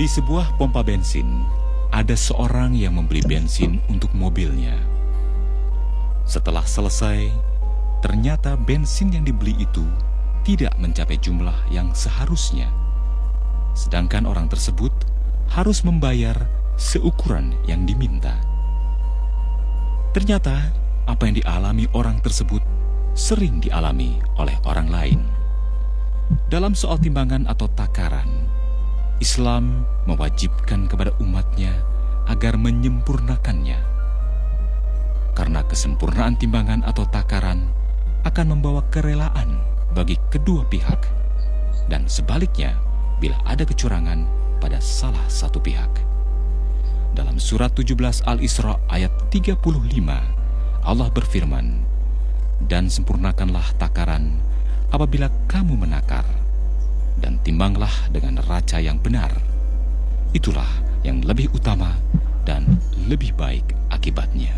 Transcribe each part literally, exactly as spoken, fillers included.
Di sebuah pompa bensin, ada seorang yang membeli bensin untuk mobilnya. Setelah selesai, ternyata bensin yang dibeli itu tidak mencapai jumlah yang seharusnya. Sedangkan orang tersebut harus membayar seukuran yang diminta. Ternyata apa yang dialami orang tersebut sering dialami oleh orang lain. Dalam soal timbangan atau takaran, Islam mewajibkan kepada umatnya agar menyempurnakannya. Karena kesempurnaan timbangan atau takaran akan membawa kerelaan bagi kedua pihak. Dan sebaliknya, bila ada kecurangan pada salah satu pihak. Dalam surat tujuh belas Al-Isra ayat tiga puluh lima, Allah berfirman, "Dan sempurnakanlah takaran apabila kamu menakar, dan timbanglah dengan neraca yang benar. Itulah yang lebih utama dan lebih baik akibatnya."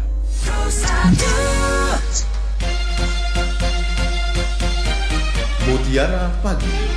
Mutiara Pagi.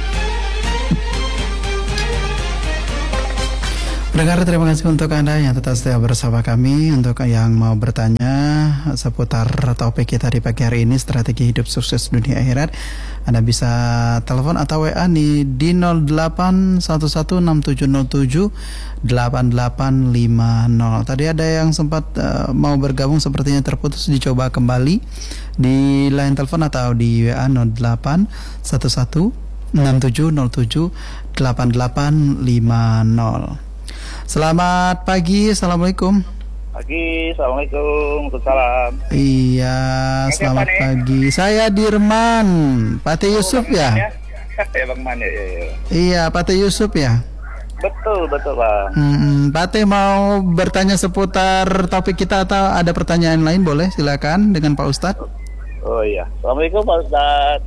Pendengar, terima kasih untuk Anda yang tetap setia bersama kami. Untuk yang mau bertanya seputar topik kita di pagi hari ini, strategi hidup sukses dunia akhirat, Anda bisa telepon atau W A nih di nol delapan satu satu enam tujuh nol tujuh delapan delapan lima nol. Tadi ada yang sempat uh, mau bergabung, sepertinya terputus. Dicoba kembali di line telepon atau di W A nol delapan satu satu enam tujuh nol tujuh delapan delapan lima nol. Selamat pagi, Assalamualaikum. Pagi, Assalamualaikum, Salam. Iya, selamat pagi. Saya Dirman, Pate Yusuf oh, ya? Ya, ya Bang Man ya, ya, ya. Iya, Pate Yusuf ya? Betul, betul Bang. Hmm, Pate mau bertanya seputar topik kita atau ada pertanyaan lain? Boleh, silakan dengan Pak Ustadz. Oh iya, Assalamualaikum Pak Ustadz.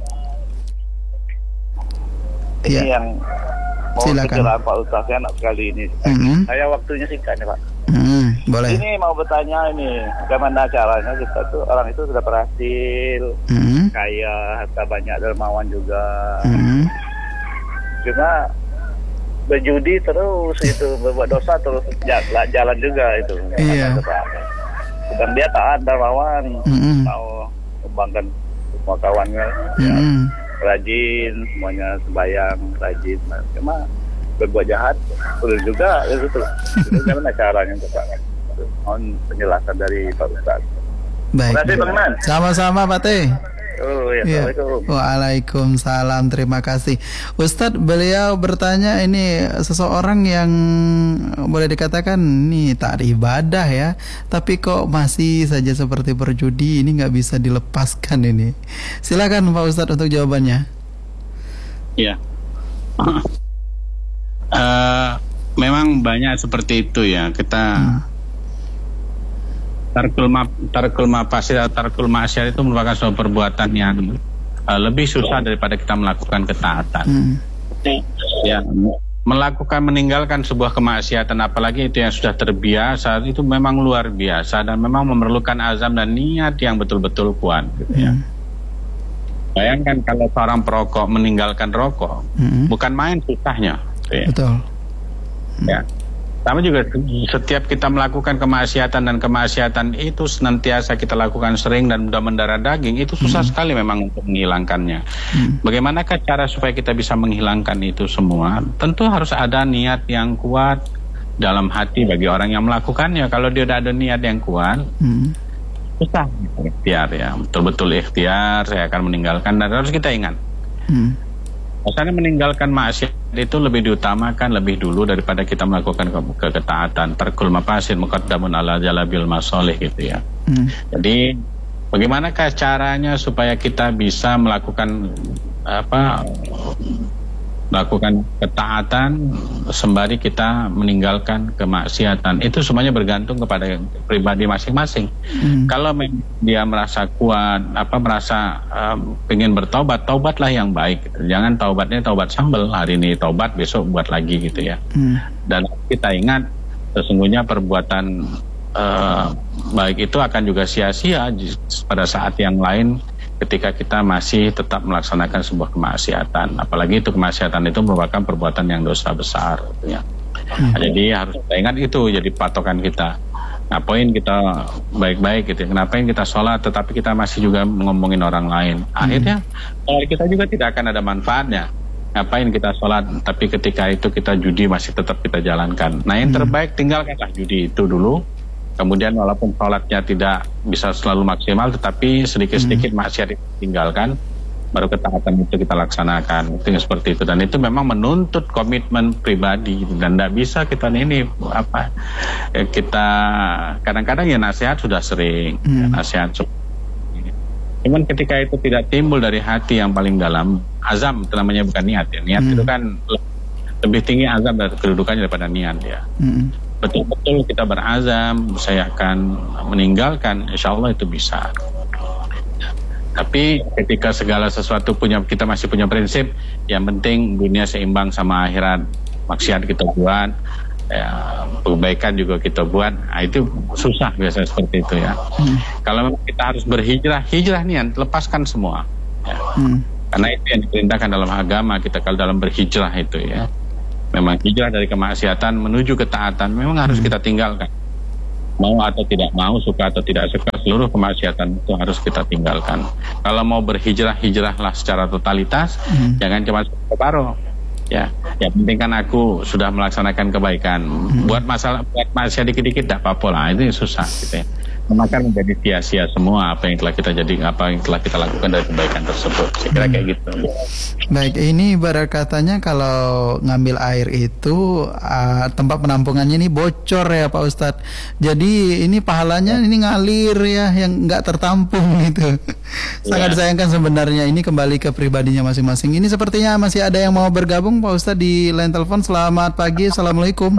Ini Iya. yang mau Silakan. bicara Pak Ustadz, saya enak sekali ini. Mm-hmm. Saya waktunya singkat ya Pak. Hmm, boleh. Ini mau bertanya ini, bagaimana caranya kita tuh, orang itu sudah berhasil, Hmm. kaya, harta banyak, dermawan juga. Hmm. Cuma berjudi terus itu, berbuat dosa terus jalan, jalan juga itu. Iya. Bukan dia taat, dermawan, Hmm. mau kembangkan semua kawannya, ya, Hmm. rajin, semuanya sembahyang, rajin. Cuma berbuat jahat, betul juga itu tuh. Bagaimana caranya Pak? Mohon penjelasan dari Pak Ustaz. Baik. Terima kasih Bang Man. Sama-sama Pak Teh. Oh ya, Iya. Assalamualaikum. Waalaikumsalam, terima kasih. Ustadz, beliau bertanya ini seseorang yang boleh dikatakan ini tak ibadah ya, tapi kok masih saja seperti berjudi, ini nggak bisa dilepaskan ini. Silakan Pak Ustadz untuk jawabannya. Iya. Uh, memang banyak seperti itu ya. Kita hmm. tarkul ma tarkul mafasid atau tarkul maksiat itu merupakan suatu perbuatan yang uh, lebih susah daripada kita melakukan ketaatan. Hmm. Ya, melakukan meninggalkan sebuah kemaksiatan, apalagi itu yang sudah terbiasa, itu memang luar biasa dan memang memerlukan azam dan niat yang betul-betul kuat. Gitu ya. Hmm. Bayangkan kalau seorang perokok meninggalkan rokok, hmm. bukan main susahnya. Ya. Betul. Ya. Sama juga setiap kita melakukan kemaksiatan dan kemaksiatan itu senantiasa kita lakukan sering dan sudah mendarah daging, itu susah hmm. sekali memang untuk menghilangkannya. Hmm. Bagaimanakah cara supaya kita bisa menghilangkan itu semua? Tentu harus ada niat yang kuat dalam hati bagi orang yang melakukannya. Kalau dia tidak ada niat yang kuat, hmm. susah ikhtiar ya. Betul-betul ikhtiar, saya akan meninggalkan, dan harus kita ingat. Hmm. Misalnya meninggalkan maksiat itu lebih diutamakan lebih dulu daripada kita melakukan ke ketaatan. Tarkul mafasid muqaddamun ala jalabil masolih gitu ya. Hmm. Jadi bagaimanakah caranya supaya kita bisa melakukan apa melakukan ketaatan sembari kita meninggalkan kemaksiatan? Itu semuanya bergantung kepada pribadi masing-masing. Hmm. Kalau dia merasa kuat, apa merasa um, pengen bertaubat, taubatlah yang baik. Gitu. Jangan taubatnya taubat sambal, hari ini taubat, besok buat lagi gitu ya. Hmm. Dan kita ingat sesungguhnya perbuatan uh, baik itu akan juga sia-sia pada saat yang lain, ketika kita masih tetap melaksanakan sebuah kemaksiatan, apalagi itu kemaksiatan itu merupakan perbuatan yang dosa besar, gitu ya. Nah, jadi harus kita ingat itu jadi patokan kita. Ngapain kita baik-baik gitu, ngapain kita sholat tetapi kita masih juga ngomongin orang lain. Akhirnya sholat kita juga tidak akan ada manfaatnya. Ngapain kita sholat tapi ketika itu kita judi masih tetap kita jalankan. Nah yang terbaik tinggalkanlah judi itu dulu. Kemudian walaupun sholatnya tidak bisa selalu maksimal tetapi sedikit-sedikit maksiat itu tinggalkan, baru ketaatan itu kita laksanakan. Itu seperti itu, dan itu memang menuntut komitmen pribadi dan tidak bisa kita ini apa kita kadang-kadang ya nasihat sudah sering hmm. ya, nasihat cuman ketika itu tidak timbul dari hati yang paling dalam, azam itu namanya, bukan niat ya. Niat hmm. itu kan lebih tinggi azam dari kedudukannya daripada niat ya. Hmm. Betul-betul kita berazam saya akan meninggalkan, insya Allah itu bisa. Tapi ketika segala sesuatu punya, kita masih punya prinsip, yang penting dunia seimbang sama akhirat, maksiat kita buat, ya, kebaikan juga kita buat, nah, itu susah biasanya seperti itu ya. Hmm. Kalau memang kita harus berhijrah, hijrah niat, lepaskan semua. Ya. Hmm. Karena itu yang diperintahkan dalam agama kita kalau dalam berhijrah itu ya. Memang hijrah dari kemaksiatan menuju ketaatan memang harus hmm. kita tinggalkan. Mau atau tidak mau, suka atau tidak suka, seluruh kemaksiatan itu harus kita tinggalkan. Kalau mau berhijrah, hijrahlah secara totalitas, hmm. jangan cuma separuh. Ya, yang penting kan aku sudah melaksanakan kebaikan. Hmm. Buat masalah, buat maksiat dikit-dikit tidak apa-apa lah, itu susah gitu ya. Maka menjadi sia-sia semua apa yang telah kita jadi, apa yang telah kita lakukan dari kebaikan tersebut. Saya kira hmm. kayak gitu. Baik, ini ibarat katanya kalau ngambil air itu uh, tempat penampungannya ini bocor ya Pak Ustadz. Jadi ini pahalanya ini ngalir ya, yang nggak tertampung gitu. Sangat disayangkan sebenarnya. Ini kembali ke pribadinya masing-masing. Ini sepertinya masih ada yang mau bergabung Pak Ustadz di line telepon. Selamat pagi, assalamualaikum.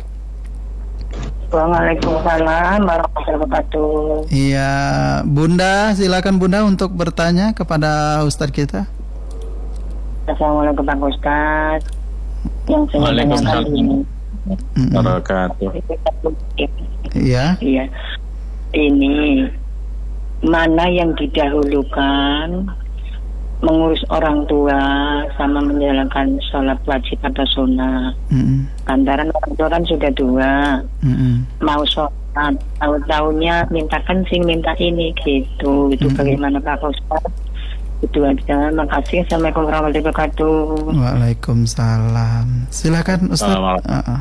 Waalaikumsalam warahmatullahi wabarakatuh. Iya, Bunda, silakan Bunda untuk bertanya kepada Ustadz kita. Assalamualaikum Pak Ustadz. Yang saya tanyakan ini. Wabarakatuh. Iya. Iya. Ini mana yang didahulukan, mengurus orang tua sama menjalankan sholat wajib atau sunnah? Mm-hmm. Lantaran orang tua kan sudah dua, mm-hmm. mau sholat, tahu-tahunya minta kencing, minta ini gitu. Itu mm-hmm. bagaimana Pak Ustadz? Itu aja. Makasih. Assalamualaikum warahmatullahi wabarakatuh. Waalaikumsalam. Silakan Ustaz. Uh-uh.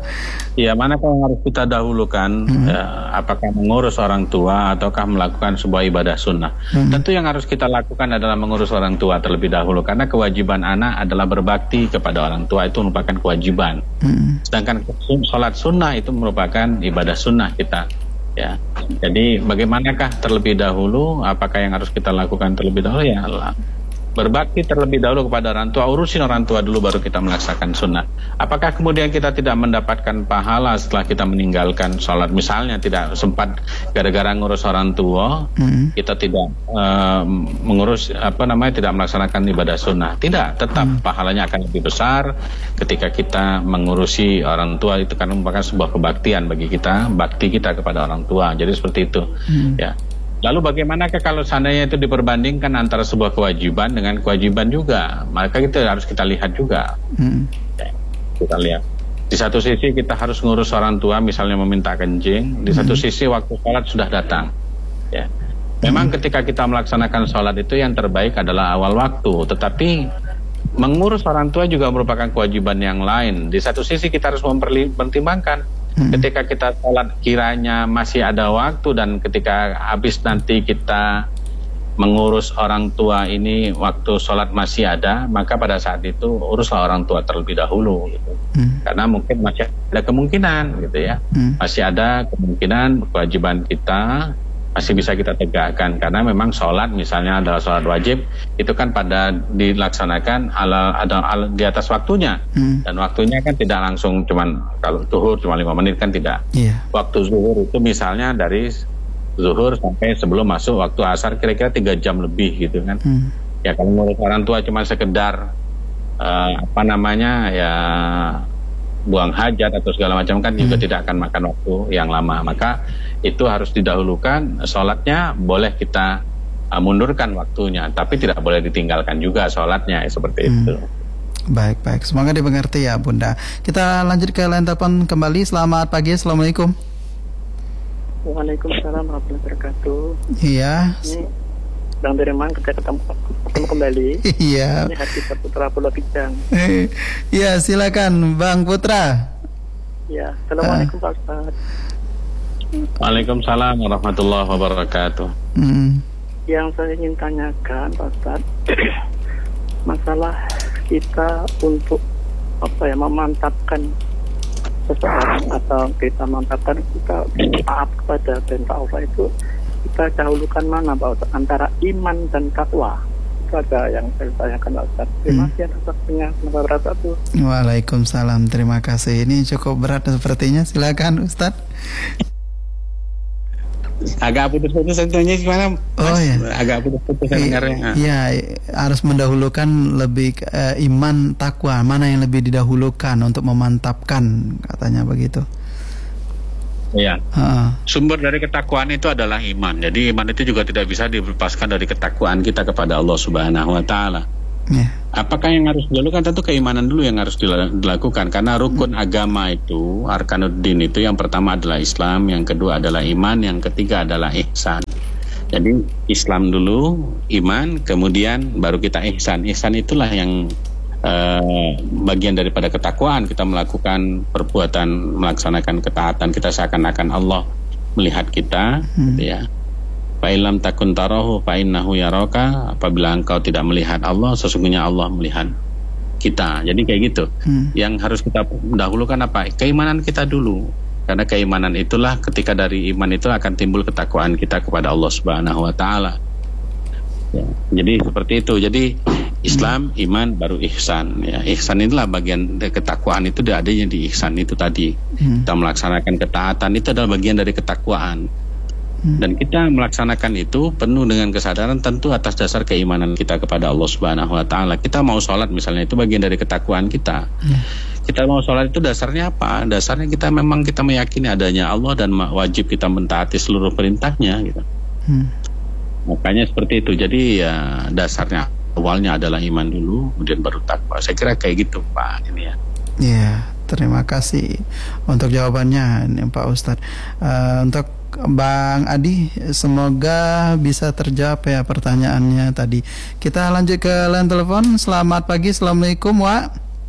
Ya, mana yang harus kita dahulukan? Mm-hmm. Ya, apakah mengurus orang tua ataukah melakukan sebuah ibadah sunnah? Mm-hmm. Tentu yang harus kita lakukan adalah mengurus orang tua terlebih dahulu, karena kewajiban anak adalah berbakti kepada orang tua, itu merupakan kewajiban. Mm-hmm. Sedangkan sholat sunnah itu merupakan ibadah sunnah kita. Ya, jadi bagaimanakah terlebih dahulu? Apakah yang harus kita lakukan terlebih dahulu? Ya Allah, berbakti terlebih dahulu kepada orang tua, urusin orang tua dulu baru kita melaksanakan sunnah. Apakah kemudian kita tidak mendapatkan pahala setelah kita meninggalkan sholat? Misalnya tidak sempat gara-gara ngurus orang tua, mm-hmm. kita tidak uh, mengurus apa namanya tidak melaksanakan ibadah sunnah. Tidak, tetap mm-hmm. pahalanya akan lebih besar ketika kita mengurusi orang tua. Itu kan merupakan sebuah kebaktian bagi kita, bakti kita kepada orang tua. Jadi seperti itu, mm-hmm. ya. Lalu bagaimanakah kalau seandainya itu diperbandingkan antara sebuah kewajiban dengan kewajiban juga? Maka itu harus kita lihat juga. Hmm. Ya, kita lihat. Di satu sisi kita harus ngurus orang tua, misalnya meminta kencing. Di satu hmm. sisi waktu sholat sudah datang. Ya. Memang hmm. ketika kita melaksanakan sholat itu yang terbaik adalah awal waktu. Tetapi mengurus orang tua juga merupakan kewajiban yang lain. Di satu sisi kita harus mempertimbangkan. Hmm. Ketika kita sholat kiranya masih ada waktu, dan ketika habis nanti kita mengurus orang tua ini waktu sholat masih ada, maka pada saat itu uruslah orang tua terlebih dahulu gitu. Hmm. Karena mungkin masih ada kemungkinan gitu ya, hmm. masih ada kemungkinan kewajiban kita masih bisa kita tegakkan, karena memang sholat misalnya adalah sholat wajib, itu kan pada dilaksanakan ala, ada ala, di atas waktunya, hmm. dan waktunya kan tidak langsung cuman kalau zuhur cuma lima menit kan tidak. Yeah. Waktu zuhur itu misalnya dari zuhur sampai sebelum masuk waktu asar kira-kira tiga jam lebih gitu kan. Hmm. Ya kalau menurut orang tua cuma sekedar uh, apa namanya ya buang hajat atau segala macam kan juga hmm. tidak akan makan waktu yang lama. Maka itu harus didahulukan. Sholatnya boleh kita uh, mundurkan waktunya, tapi tidak boleh ditinggalkan juga sholatnya, seperti hmm. itu. Baik, baik. Semoga dimengerti ya Bunda. Kita lanjut ke line telepon kembali. Selamat pagi, Assalamualaikum. Waalaikumsalam warahmatullahi wabarakatuh. Iya. Ini Bang Diriman, kita ketemu, ketemu kembali. Iya. Ini Hati Putra Pulau Kijang. Iya, silakan Bang Putra. Ya, Assalamualaikum Pak Ustaz. Waalaikumsalam warahmatullahi wabarakatuh. Hmm. Yang saya ingin tanyakan Pak Ustaz, masalah kita untuk apa ya memantapkan seseorang atau kita memantapkan kita taat kepada perintah Allah itu, kita dahulukan mana Pak Ustaz antara iman dan takwa? Itu ada yang saya tanyakan Pak Ustaz. Terima kasih atas waktunya. Waalaikumsalam, terima kasih. Ini cukup berat sepertinya. Silakan Ustaz. Agak putus-putus tentunya gimana? Oh ya, agak putus-putus dengarnya. Iya, harus mendahulukan lebih uh, iman takwa, mana yang lebih didahulukan untuk memantapkan, katanya begitu. Iya. Uh. Sumber dari ketakwaan itu adalah iman. Jadi iman itu juga tidak bisa dilepaskan dari ketakwaan kita kepada Allah Subhanahu wa taala. Yeah. Apakah yang harus dilakukan? Tentu keimanan dulu yang harus dilakukan, karena rukun hmm. agama itu, arkanuddin itu, yang pertama adalah Islam, yang kedua adalah iman, yang ketiga adalah ihsan. Jadi Islam dulu, iman, kemudian baru kita ihsan. Ihsan itulah yang uh, bagian daripada ketakwaan. Kita melakukan perbuatan, melaksanakan ketaatan, kita seakan-akan Allah melihat kita, hmm. gitu ya. Fa'ilam takun tarahu fa'innahu yaraka. Apabila engkau tidak melihat Allah, sesungguhnya Allah melihat kita. Jadi kayak gitu. hmm. Yang harus kita dahulukan apa? Keimanan kita dulu. Karena keimanan itulah, ketika dari iman itu akan timbul ketakwaan kita kepada Allah Subhanahu wa taala. Ya, jadi seperti itu. Jadi Islam, iman, baru ihsan. Ya, ihsan itulah bagian dari ketakwaan, itu adanya di ihsan itu tadi. hmm. Kita melaksanakan ketaatan itu adalah bagian dari ketakwaan. Dan kita melaksanakan itu penuh dengan kesadaran, tentu atas dasar keimanan kita kepada Allah Subhanahu wa taala. Kita mau sholat misalnya, itu bagian dari ketakwaan kita. Ya. Kita mau sholat itu dasarnya apa? Dasarnya kita memang kita meyakini adanya Allah dan wajib kita mentaati seluruh perintahnya gitu. Hmm. Makanya seperti itu. Jadi ya dasarnya awalnya adalah iman dulu, kemudian baru takwa. Saya kira kayak gitu Pak ini ya. Iya, terima kasih untuk jawabannya ini Pak Ustadz. Uh, untuk Bang Adi, semoga bisa terjawab ya pertanyaannya tadi. Kita lanjut ke line telepon. Selamat pagi, Assalamualaikum Wak.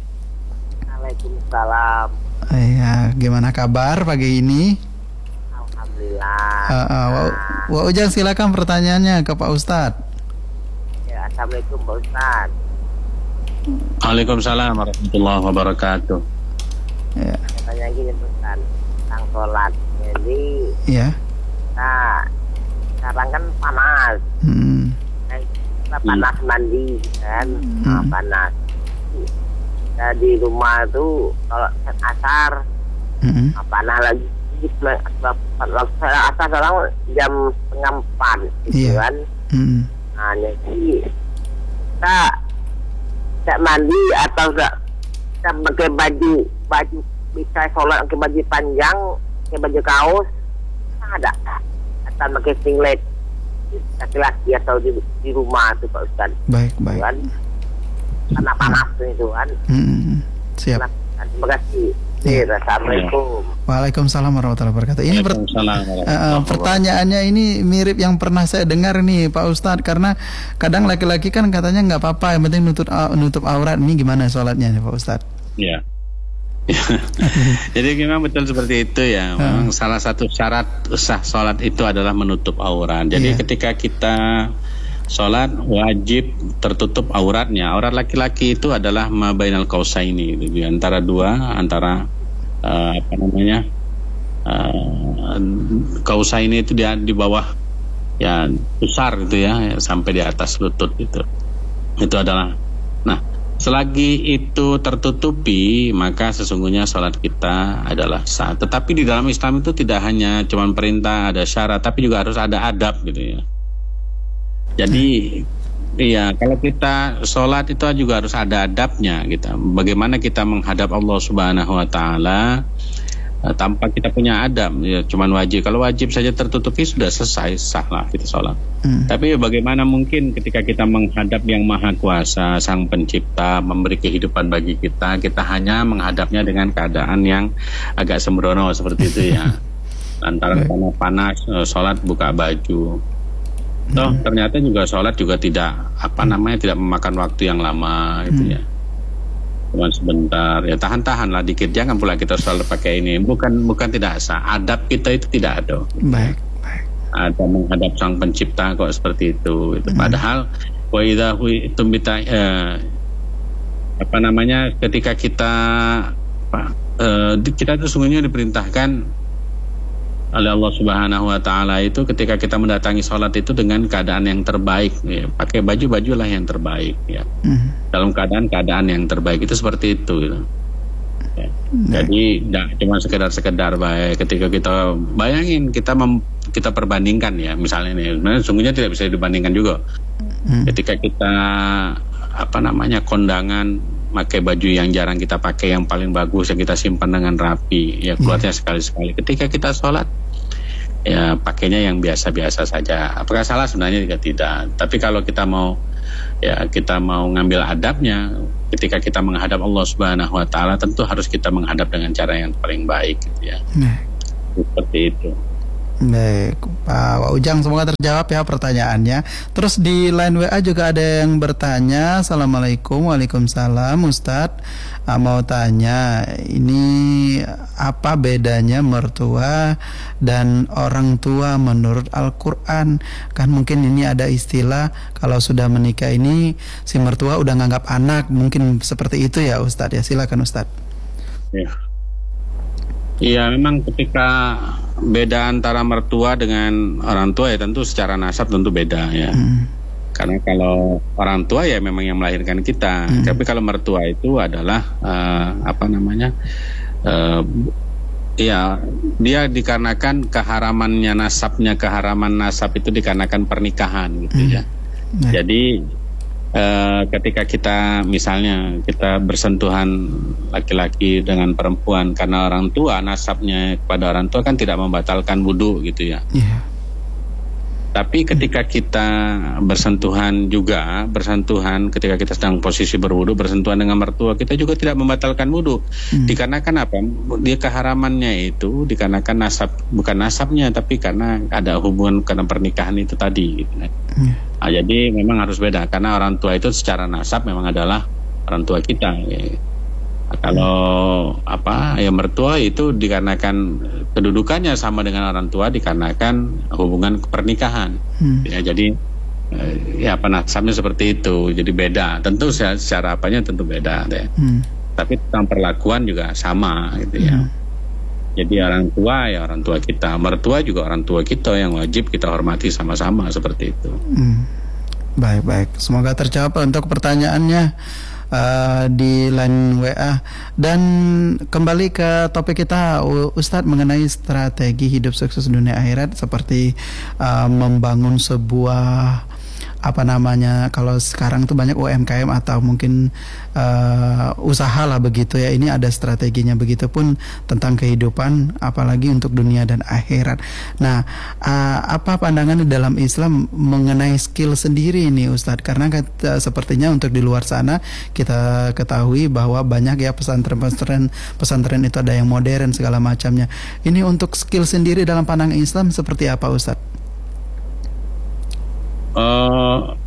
Waalaikumsalam. Ya, gimana kabar pagi ini? Alhamdulillah. Uh, uh, Wak, Wak Ujang, silakan pertanyaannya ke Pak Ustadz. Ya, Assalamualaikum Pak Ustadz. Waalaikumsalam warahmatullahi wabarakatuh. Ya. Tanya gini Ustadz, tentang sholat. Jadi, ya. Nah, sekarang kan panas. Hmm. Kita panas mandi kan, hmm. nah, panas. Nah, di rumah tuh kalau asar, hmm. nah, panas lagi. Waktu saya asar sekarang jam setengah empat, gitu yeah. kan. Hmm. Nah, jadi kita tidak mandi atau tidak kita pakai baju baju bisa sholat pakai baju panjang, pakai baju kaos, ada atau pakai singlet laki-laki atau di, di rumah tuh Pak Ustaz. Baik, baik. Kan? Karena panas tuh itu kan. Hmm, siap. Nah, terima kasih. Ya. Assalamualaikum. Waalaikumsalam warahmatullahi wabarakatuh. Ini per, uh, pertanyaannya ini mirip yang pernah saya dengar nih Pak Ustadz, karena kadang laki-laki kan katanya nggak apa-apa, yang penting nutup nutup aurat. Ini gimana sholatnya nih Pak Ustadz? Iya. Jadi memang betul seperti itu ya. Memang uh. salah satu syarat sah sholat itu adalah menutup aurat. Jadi yeah. ketika kita sholat wajib tertutup auratnya. Aurat laki-laki itu adalah ma bainal qausaini, gitu, antara dua, antara uh, apa namanya uh, qausaini itu di, di bawah ya besar gitu ya, sampai di atas lutut itu. Itu adalah. Nah, selagi itu tertutupi, maka sesungguhnya sholat kita adalah sah. Tetapi di dalam Islam itu tidak hanya cuma perintah, ada syarat, tapi juga harus ada adab gitu ya. Jadi iya, kalau kita sholat itu juga harus ada adabnya gitu. Bagaimana kita menghadap Allah Subhanahu wa taala, uh, tanpa kita punya adab, ya cuman wajib. Kalau wajib saja tertutupi sudah selesai, sah lah kita sholat. Hmm. Tapi bagaimana mungkin ketika kita menghadap yang maha kuasa, sang pencipta, memberi kehidupan bagi kita, kita hanya menghadapnya dengan keadaan yang agak sembrono seperti itu ya. Antara karena panas, sholat buka baju. Toh hmm. ternyata juga sholat juga tidak apa namanya tidak memakan waktu yang lama gitu hmm. ya. Cuma sebentar ya, tahan-tahan lah dikit, jangan pula kita sholat pakai ini. Bukan bukan tidak sah, adab kita itu tidak ada. Baik, baik. Ada menghadap sang pencipta kok seperti itu. Itu hmm. padahal wa idza huitum bita eh, apa namanya ketika kita apa, eh, kita itu sungguhnya diperintahkan oleh Allah Subhanahu wa taala itu ketika kita mendatangi sholat itu dengan keadaan yang terbaik ya. Pakai baju-bajulah yang terbaik ya. Mm. Dalam keadaan-keadaan yang terbaik itu seperti itu gitu. Ya. Mm. Jadi tidak cuma sekedar-sekedar baik. Ketika kita bayangin kita mem, kita perbandingkan ya, misalnya ini sebenarnya sungguhnya tidak bisa dibandingkan juga. Mm. Ketika kita apa namanya kondangan pakai baju yang jarang kita pakai, yang paling bagus yang kita simpan dengan rapi ya, keluarnya yeah. sekali-sekali. Ketika kita sholat ya pakainya yang biasa-biasa saja. Apakah salah? Sebenarnya juga tidak. Tapi kalau kita mau ya kita mau ngambil adabnya, ketika kita menghadap Allah Subhanahu wa taala tentu harus kita menghadap dengan cara yang paling baik gitu ya. Nah. Seperti itu. Baik, Pak Ujang, semoga terjawab ya pertanyaannya. Terus di line W A juga ada yang bertanya. Assalamualaikum. Waalaikumsalam Ustadz, ah, mau tanya, ini apa bedanya mertua dan orang tua menurut Al-Quran? Kan mungkin ini ada istilah kalau sudah menikah ini si mertua udah nganggap anak, mungkin seperti itu ya Ustadz ya. Silakan Ustadz. Ya. Iya, memang ketika beda antara mertua dengan orang tua ya tentu secara nasab tentu beda ya. Hmm. Karena kalau orang tua ya memang yang melahirkan kita. Hmm. Tapi kalau mertua itu adalah uh, apa namanya? Uh, ya dia dikarenakan keharamannya nasabnya, keharaman nasab itu dikarenakan pernikahan gitu hmm. ya. Hmm. Jadi Uh, ketika kita misalnya kita bersentuhan laki-laki dengan perempuan karena orang tua, nasabnya kepada orang tua kan tidak membatalkan wudu gitu ya. Yeah. Tapi ketika kita bersentuhan juga, bersentuhan ketika kita sedang posisi berwudu, bersentuhan dengan mertua, kita juga tidak membatalkan wudu. Hmm. Dikarenakan apa? Dia keharamannya itu dikarenakan nasab, bukan nasabnya, tapi karena ada hubungan karena pernikahan itu tadi. Gitu. Hmm. Nah, jadi memang harus beda karena orang tua itu secara nasab memang adalah orang tua kita. Ya. Nah, kalau apa ya mertua itu dikarenakan kedudukannya sama dengan orang tua dikarenakan hubungan pernikahan. Hmm. Ya, jadi ya apa nasabnya seperti itu. Jadi beda. Tentu secara apanya tentu beda ya. Hmm. Tapi tentang perlakuan juga sama gitu ya. Hmm. Jadi orang tua ya orang tua kita, mertua juga orang tua kita yang wajib kita hormati sama-sama seperti itu. Hmm. Baik-baik. Semoga terjawab untuk pertanyaannya. Uh, di line W A. Dan kembali ke topik kita Ustadz mengenai strategi hidup sukses dunia akhirat seperti uh, membangun sebuah apa namanya, kalau sekarang tuh banyak U M K M atau mungkin uh, usaha lah begitu ya, ini ada strateginya, begitupun tentang kehidupan apalagi untuk dunia dan akhirat. Nah, uh, apa pandangan di dalam Islam mengenai skill sendiri ini Ustadz? Karena uh, sepertinya untuk di luar sana kita ketahui bahwa banyak ya pesantren-pesantren pesantren itu ada yang modern segala macamnya. Ini untuk skill sendiri dalam pandangan Islam seperti apa Ustadz? Uh,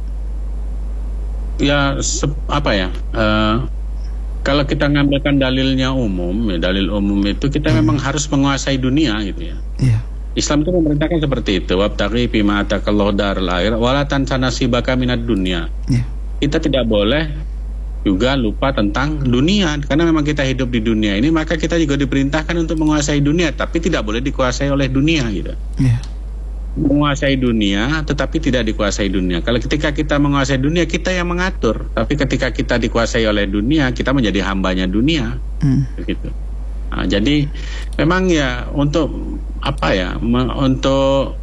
ya se- apa ya uh, kalau kita ngambilkan dalilnya umum ya, dalil umum itu kita hmm. memang harus menguasai dunia gitu ya. Yeah. Islam itu memerintahkan seperti itu, wabtaghi fima atakallahu darul akhirah wala tansa nasibaka minad dunya. Yeah. Kita tidak boleh juga lupa tentang dunia karena memang kita hidup di dunia ini, maka kita juga diperintahkan untuk menguasai dunia tapi tidak boleh dikuasai oleh dunia gitu. Yeah. Menguasai dunia tetapi tidak dikuasai dunia. Kalau ketika kita menguasai dunia kita yang mengatur, tapi ketika kita dikuasai oleh dunia kita menjadi hambanya dunia. Hmm. Begitu. Nah, jadi memang ya untuk apa ya me- untuk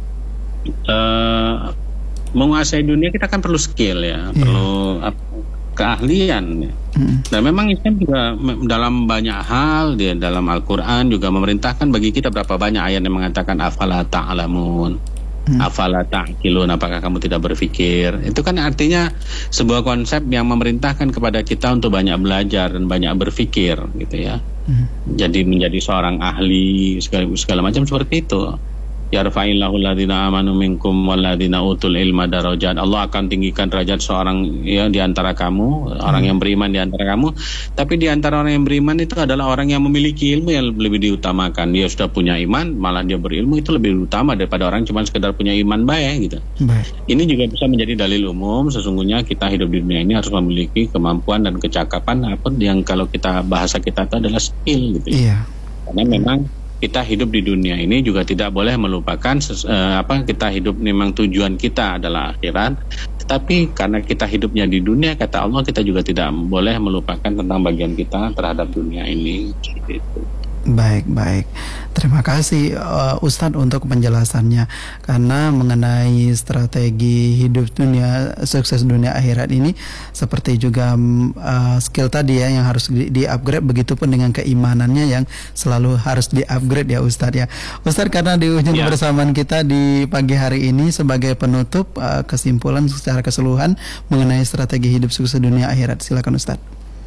uh, menguasai dunia kita kan perlu skill ya, yeah. perlu uh, keahlian. Hmm. Dan memang Islam juga dalam banyak hal, dia dalam Al-Quran juga memerintahkan bagi kita berapa banyak ayat yang mengatakan afala ta'lamun, hmm. afala ta'qilun, apakah kamu tidak berpikir. Itu kan artinya sebuah konsep yang memerintahkan kepada kita untuk banyak belajar dan banyak berpikir gitu ya. Hmm. Jadi menjadi seorang ahli segala, segala macam seperti itu. Yarfa'illahu alladhina amanu minkum walladhina utul ilma darajat. Allah akan tinggikan derajat seorang ya di antara kamu, hmm. orang yang beriman di antara kamu. Tapi di antara orang yang beriman itu adalah orang yang memiliki ilmu yang lebih diutamakan. Dia sudah punya iman, malah dia berilmu, itu lebih utama daripada orang cuma sekedar punya iman baik gitu. Baik. Ini juga bisa menjadi dalil umum. Sesungguhnya kita hidup di dunia ini harus memiliki kemampuan dan kecakapan apa yang kalau kita bahasa kita itu adalah skill gitu. Iya. Karena memang kita hidup di dunia ini juga tidak boleh melupakan uh, apa kita hidup memang tujuan kita adalah akhirat, tetapi karena kita hidupnya di dunia kata Allah kita juga tidak boleh melupakan tentang bagian kita terhadap dunia ini seperti itu. Baik, baik. Terima kasih uh, Ustadz untuk penjelasannya. Karena mengenai strategi hidup dunia, sukses dunia akhirat ini seperti juga uh, skill tadi ya yang harus di-upgrade, begitupun dengan keimanannya yang selalu harus di-upgrade ya Ustadz ya. Ustadz, karena di ujung ya. kebersamaan kita di pagi hari ini sebagai penutup uh, kesimpulan secara keseluruhan mengenai strategi hidup sukses dunia akhirat. Silakan Ustadz.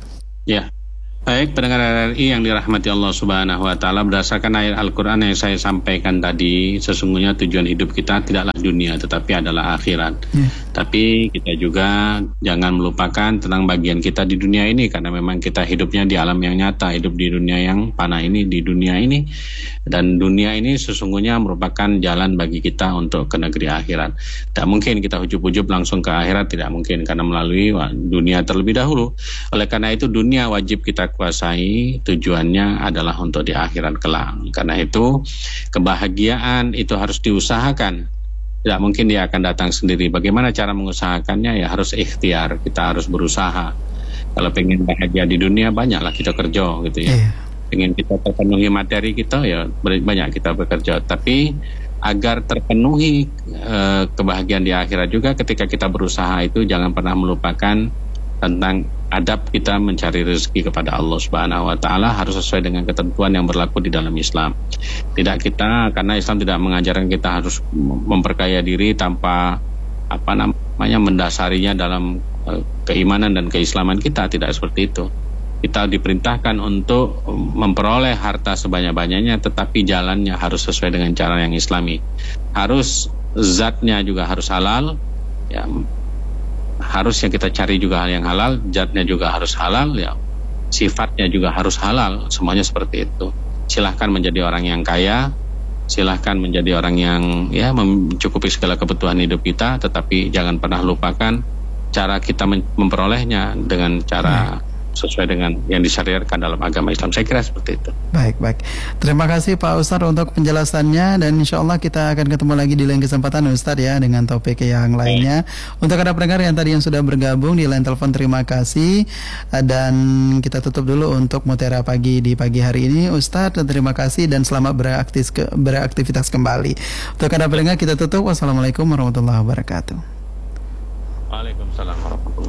Ya. Baik, pendengar R R I yang dirahmati Allah Subhanahu wa taala, berdasarkan ayat Al-Qur'an yang saya sampaikan tadi, sesungguhnya tujuan hidup kita tidaklah dunia tetapi adalah akhirat. Yeah. Tapi kita juga jangan melupakan tentang bagian kita di dunia ini, karena memang kita hidupnya di alam yang nyata, hidup di dunia yang fana ini, di dunia ini. Dan dunia ini sesungguhnya merupakan jalan bagi kita untuk ke negeri akhirat. Tidak mungkin kita ujub-ujub langsung ke akhirat, tidak mungkin, karena melalui dunia terlebih dahulu. Oleh karena itu dunia wajib kita kuasai, tujuannya adalah untuk di akhirat kelak. Karena itu kebahagiaan itu harus diusahakan. Tidak mungkin dia akan datang sendiri. Bagaimana cara mengusahakannya? Ya harus ikhtiar, kita harus berusaha. Kalau pengen bahagia di dunia, banyaklah kita kerja gitu ya. Yeah. Pengen kita terpenuhi materi kita, ya banyak kita bekerja. Tapi agar terpenuhi eh, kebahagiaan di akhirat juga, ketika kita berusaha itu jangan pernah melupakan tentang adab kita mencari rezeki kepada Allah Subhanahu wa taala harus sesuai dengan ketentuan yang berlaku di dalam Islam. Tidak kita, karena Islam tidak mengajarkan kita harus memperkaya diri tanpa apa namanya mendasarinya dalam uh, keimanan dan keislaman kita, tidak seperti itu. Kita diperintahkan untuk memperoleh harta sebanyak-banyaknya, tetapi jalannya harus sesuai dengan cara yang Islami. Harus zatnya juga harus halal, ya. Harus yang kita cari juga hal yang halal, zatnya juga harus halal, ya sifatnya juga harus halal, semuanya seperti itu. Silahkan menjadi orang yang kaya, silahkan menjadi orang yang ya mencukupi segala kebutuhan hidup kita, tetapi jangan pernah lupakan cara kita memperolehnya dengan cara hmm. sesuai dengan yang disyariatkan dalam agama Islam. Saya kira seperti itu. Baik, baik. Terima kasih Pak Ustadz untuk penjelasannya, dan insya Allah kita akan ketemu lagi di lain kesempatan Ustadz ya dengan topik yang lainnya. Untuk ada pendengar yang tadi yang sudah bergabung di line telepon, terima kasih. Dan kita tutup dulu untuk Mutiara Pagi di pagi hari ini. Ustadz, terima kasih dan selamat beraktif, beraktivitas kembali. Untuk ada pendengar kita tutup. Wassalamualaikum warahmatullahi wabarakatuh. Waalaikumsalam.